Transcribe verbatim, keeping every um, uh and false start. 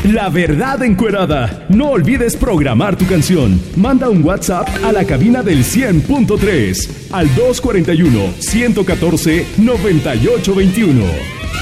La Verdad Encuerada. No olvides programar tu canción. Manda un WhatsApp a la cabina del cien punto tres al dos cuatro uno, uno uno cuatro, nueve ocho dos uno.